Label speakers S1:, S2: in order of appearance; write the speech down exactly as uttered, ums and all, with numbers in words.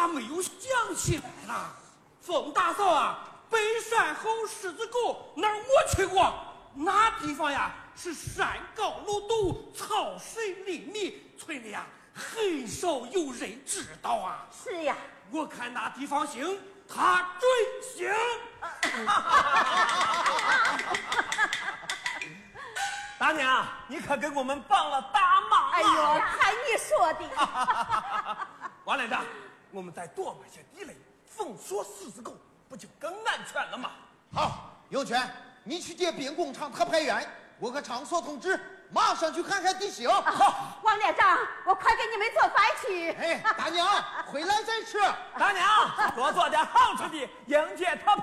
S1: 没有想起来了。冯大嫂啊，北山后狮子沟那儿我去过，那地方呀是山高路陡，草水林密，村里呀很少有人知道啊。
S2: 是呀，
S1: 我看那地方行，他准行。
S3: 大娘，你可给我们帮了大忙啊！
S2: 哎呦，看你说的。
S3: 王连长，我们再多买些地雷，封锁狮子沟，不就更安全了吗？
S4: 好，有权，你去接兵工厂特派员，我和常所同志马上去看看地形。
S2: 好，王连长，我快给你们做饭去。
S4: 哎，大娘，回来再吃。
S3: 大娘，多做点好吃的，迎接他。